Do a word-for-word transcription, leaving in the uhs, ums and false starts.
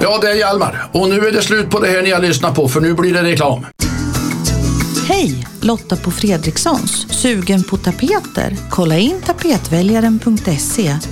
Ja, det är Hjalmar. Och nu är det slut på det här ni har lyssnat på, för nu blir det reklam. Hej, Lotta på Fredrikssons. Sugen på tapeter? Kolla in tapetväljaren punkt se.